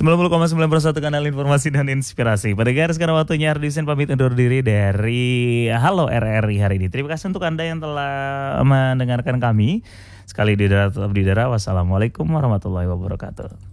90,9% kanal informasi dan inspirasi. Pada garis sekarang waktunya Ardiusin pamit undur diri dari Halo RRI hari ini. Terima kasih untuk Anda yang telah mendengarkan kami. Sekali di darat tetap di darat. Wassalamualaikum warahmatullahi wabarakatuh.